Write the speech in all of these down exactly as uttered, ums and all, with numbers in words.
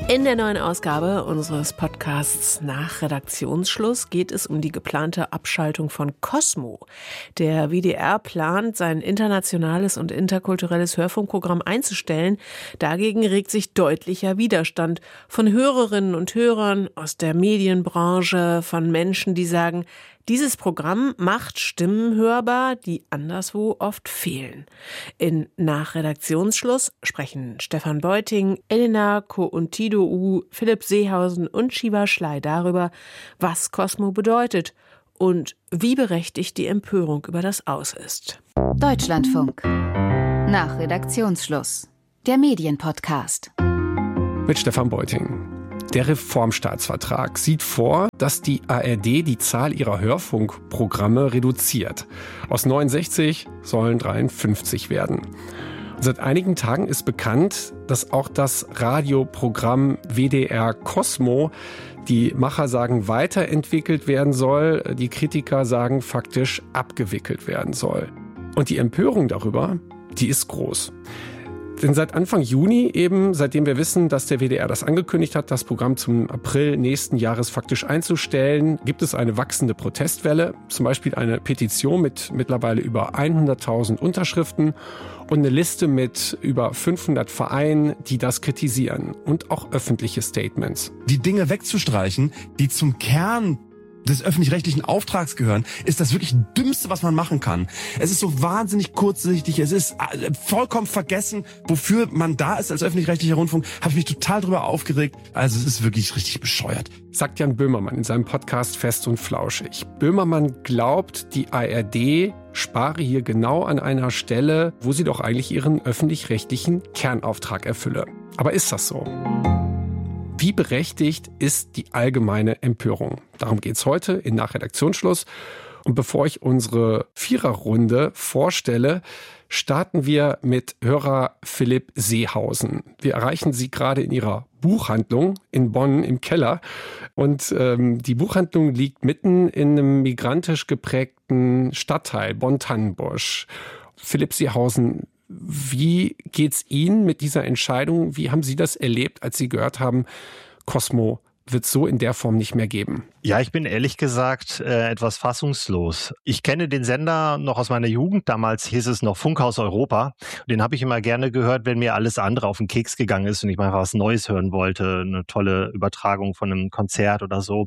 In der neuen Ausgabe unseres Podcasts nach Redaktionsschluss geht es um die geplante Abschaltung von Kosmo. Der W D R plant, sein internationales und interkulturelles Hörfunkprogramm einzustellen. Dagegen regt sich deutlicher Widerstand von Hörerinnen und Hörern aus der Medienbranche, von Menschen, die sagen, dieses Programm macht Stimmen hörbar, die anderswo oft fehlen. In Nach Redaktionsschluss sprechen Stefan Beuting, Elena Ko-Untido'ou, Philipp Seehausen und Shiva Schley darüber, was Kosmo bedeutet und wie berechtigt die Empörung über das Aus ist. Deutschlandfunk. Nach Redaktionsschluss. Der Medienpodcast. Mit Stefan Beuting. Der Reformstaatsvertrag sieht vor, dass die A R D die Zahl ihrer Hörfunkprogramme reduziert. Aus neunundsechzig sollen dreiundfünfzig werden. Und seit einigen Tagen ist bekannt, dass auch das Radioprogramm W D R Kosmo, die Macher sagen, weiterentwickelt werden soll, die Kritiker sagen, faktisch abgewickelt werden soll. Und die Empörung darüber, die ist groß. Denn seit Anfang Juni eben, seitdem wir wissen, dass der W D R das angekündigt hat, das Programm zum April nächsten Jahres faktisch einzustellen, gibt es eine wachsende Protestwelle, zum Beispiel eine Petition mit mittlerweile über hunderttausend Unterschriften und eine Liste mit über fünfhundert Vereinen, die das kritisieren und auch öffentliche Statements. Die Dinge wegzustreichen, die zum Kern des öffentlich-rechtlichen Auftrags gehören, ist das wirklich Dümmste, was man machen kann. Es ist so wahnsinnig kurzsichtig, es ist vollkommen vergessen, wofür man da ist als öffentlich-rechtlicher Rundfunk. Habe ich mich total drüber aufgeregt. Also es ist wirklich richtig bescheuert. Sagt Jan Böhmermann in seinem Podcast Fest und Flauschig. Böhmermann glaubt, die A R D spare hier genau an einer Stelle, wo sie doch eigentlich ihren öffentlich-rechtlichen Kernauftrag erfülle. Aber ist das so? Wie berechtigt ist die allgemeine Empörung? Darum geht's heute in Nach Redaktionsschluss. Und bevor ich unsere Viererrunde vorstelle, starten wir mit Hörer Philipp Seehausen. Wir erreichen Sie gerade in Ihrer Buchhandlung in Bonn im Keller. Und ähm, die Buchhandlung liegt mitten in einem migrantisch geprägten Stadtteil, Bonn-Tannenbusch. Philipp Seehausen, wie geht's Ihnen mit dieser Entscheidung? Wie haben Sie das erlebt, als Sie gehört haben, Kosmo wird es so in der Form nicht mehr geben? Ja, ich bin ehrlich gesagt äh, etwas fassungslos. Ich kenne den Sender noch aus meiner Jugend. Damals hieß es noch Funkhaus Europa. Den habe ich immer gerne gehört, wenn mir alles andere auf den Keks gegangen ist und ich mal einfach was Neues hören wollte. Eine tolle Übertragung von einem Konzert oder so.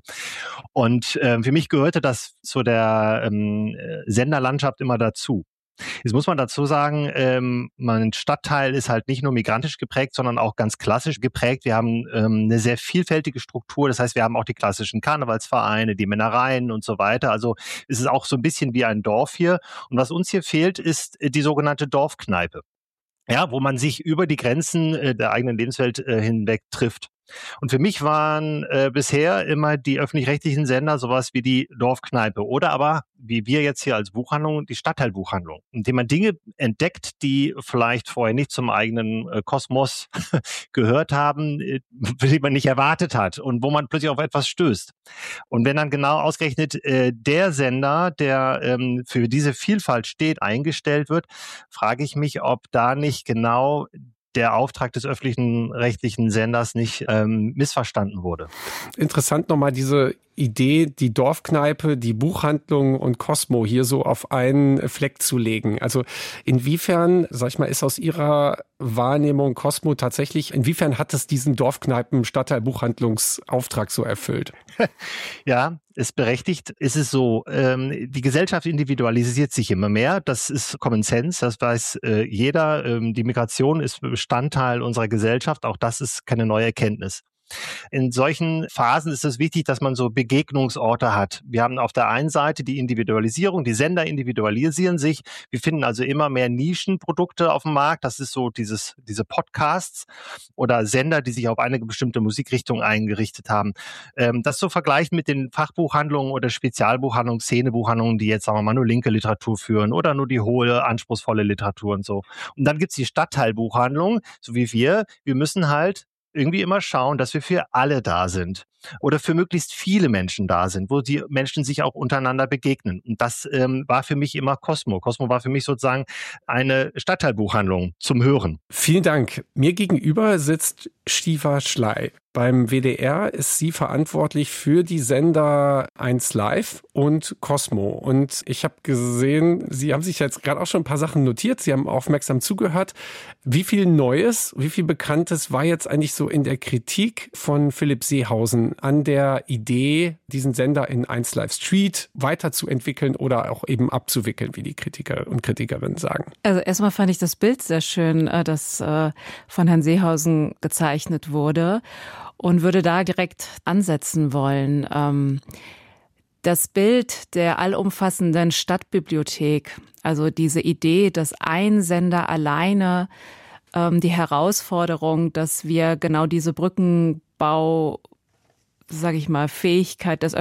Und äh, für mich gehörte das zu der ähm, Senderlandschaft immer dazu. Jetzt muss man dazu sagen, ähm, mein Stadtteil ist halt nicht nur migrantisch geprägt, sondern auch ganz klassisch geprägt. Wir haben ähm, eine sehr vielfältige Struktur. Das heißt, wir haben auch die klassischen Karnevalsvereine, die Männereien und so weiter. Also es ist auch so ein bisschen wie ein Dorf hier. Und was uns hier fehlt, ist die sogenannte Dorfkneipe. Ja, wo man sich über die Grenzen äh, der eigenen Lebenswelt äh, hinweg trifft. Und für mich waren äh, bisher immer die öffentlich-rechtlichen Sender sowas wie die Dorfkneipe oder aber, wie wir jetzt hier als Buchhandlung, die Stadtteilbuchhandlung, indem man Dinge entdeckt, die vielleicht vorher nicht zum eigenen äh, Kosmos gehört haben, äh, die man nicht erwartet hat und wo man plötzlich auf etwas stößt. Und wenn dann genau ausgerechnet äh, der Sender, der ähm, für diese Vielfalt steht, eingestellt wird, frage ich mich, ob da nicht genau der Auftrag des öffentlichen rechtlichen Senders nicht ähm, missverstanden wurde. Interessant nochmal diese Idee, die Dorfkneipe, die Buchhandlung und Kosmo hier so auf einen Fleck zu legen. Also inwiefern, sag ich mal, ist aus Ihrer Wahrnehmung Kosmo tatsächlich, inwiefern hat es diesen Dorfkneipen-Stadtteil-Buchhandlungsauftrag so erfüllt? Ja, ist berechtigt. Ist es so, ähm, die Gesellschaft individualisiert sich immer mehr. Das ist Common Sense, das weiß äh, jeder. Ähm, die Migration ist Bestandteil unserer Gesellschaft. Auch das ist keine neue Erkenntnis. In solchen Phasen ist es wichtig, dass man so Begegnungsorte hat. Wir haben auf der einen Seite die Individualisierung, die Sender individualisieren sich. Wir finden also immer mehr Nischenprodukte auf dem Markt. Das ist so dieses, diese Podcasts oder Sender, die sich auf eine bestimmte Musikrichtung eingerichtet haben. Ähm, das zu vergleichen mit den Fachbuchhandlungen oder Spezialbuchhandlungen, Szenebuchhandlungen, die jetzt, sagen wir mal, nur linke Literatur führen oder nur die hohe, anspruchsvolle Literatur und so. Und dann gibt's die Stadtteilbuchhandlung, so wie wir. Wir müssen halt irgendwie immer schauen, dass wir für alle da sind. oder für möglichst viele Menschen da sind, wo die Menschen sich auch untereinander begegnen. Und das ähm, war für mich immer Cosmo. Cosmo war für mich sozusagen eine Stadtteilbuchhandlung zum Hören. Vielen Dank. Mir gegenüber sitzt Stifa Schley. Beim W D R ist sie verantwortlich für die Sender eins Live und Cosmo. Und ich habe gesehen, Sie haben sich jetzt gerade auch schon ein paar Sachen notiert. Sie haben aufmerksam zugehört. Wie viel Neues, wie viel Bekanntes war jetzt eigentlich so in der Kritik von Philipp Seehausen an der Idee, diesen Sender in eins Live Street weiterzuentwickeln oder auch eben abzuwickeln, wie die Kritiker und Kritikerinnen sagen? Also erstmal fand ich das Bild sehr schön, das von Herrn Seehausen gezeichnet wurde. Und würde da direkt ansetzen wollen. Das Bild der allumfassenden Stadtbibliothek, also diese Idee, dass ein Sender alleine die Herausforderung, dass wir genau diese Brückenbau, sage ich mal, Fähigkeit des